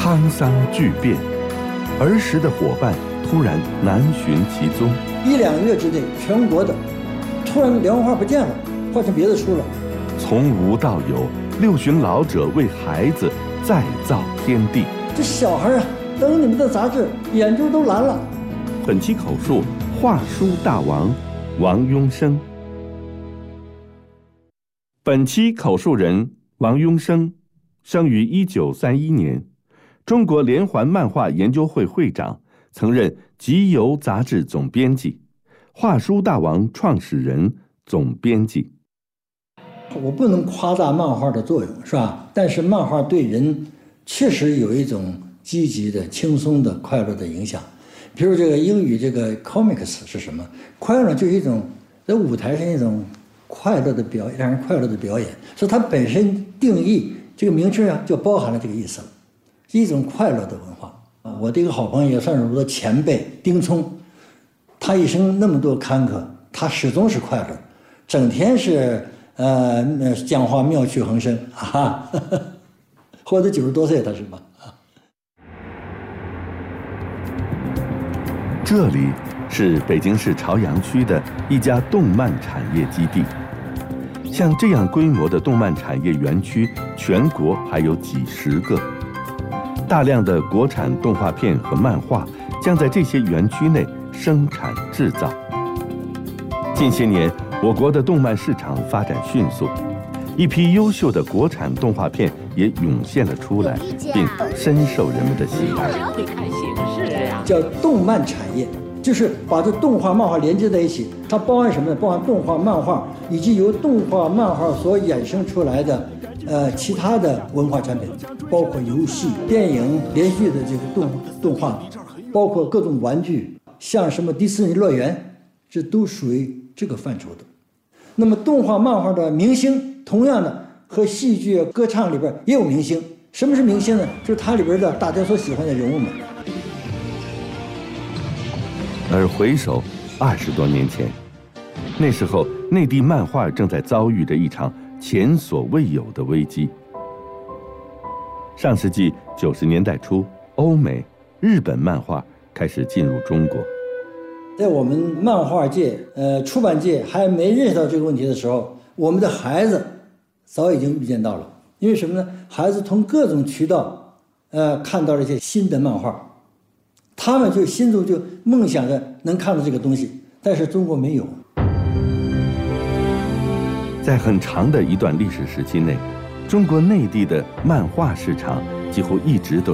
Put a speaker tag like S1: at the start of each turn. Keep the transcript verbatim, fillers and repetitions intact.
S1: 沧桑巨变，儿时的伙伴突然难寻其踪。
S2: 一两个月之内，全国的突然连环画不见了，换成别的书了。
S1: 从无到有，六旬老者为孩子再造天地。
S2: 这小孩啊，登你们的杂志，眼珠都蓝了。
S1: 本期口述画书大王王庸生。本期口述人王庸生，生于一九三一年，中国连环漫画研究会会长，曾任《集邮》杂志总编辑，画书大王创始人、总编辑。
S2: 我不能夸大漫画的作用，是吧？但是漫画对人确实有一种积极的、轻松的、快乐的影响。比如这个英语这个 comics 是什么？快乐就是一种在舞台上一种快乐的表演，让人快乐的表演。所以它本身定义这个名称啊，就包含了这个意思了，一种快乐的文化啊。我的一个好朋友也算是我的前辈丁聪，他一生那么多坎坷，他始终是快乐，整天是。呃，讲话妙趣横生啊，呵呵，活到九十多岁，他是吧？
S1: 这里是北京市朝阳区的一家动漫产业基地。像这样规模的动漫产业园区，全国还有几十个。大量的国产动画片和漫画将在这些园区内生产制造。近些年，我国的动漫市场发展迅速，一批优秀的国产动画片也涌现了出来，并深受人们的喜爱。
S2: 叫动漫产业，就是把这动画、漫画连接在一起。它包含什么呢？包含动画、漫画以及由动画、漫画所衍生出来的呃其他的文化产品，包括游戏、电影、连续的这个动动画，包括各种玩具，像什么迪士尼乐园，这都属于这个范畴的。那么动画漫画的明星，同样的和戏剧歌唱里边也有明星。什么是明星呢？就是它里边的大家所喜欢的人物们。
S1: 而回首二十多年前，那时候内地漫画正在遭遇着一场前所未有的危机。上世纪九十年代初，欧美、日本漫画开始进入中国。
S2: 在我们漫画界、呃出版界还没认识到这个问题的时候，我们的孩子早已经预见到了。因为什么呢？孩子从各种渠道，呃，看到了一些新的漫画，他们就心中就梦想着能看到这个东西，但是中国没有。
S1: 在很长的一段历史时期内，中国内地的漫画市场几乎一直都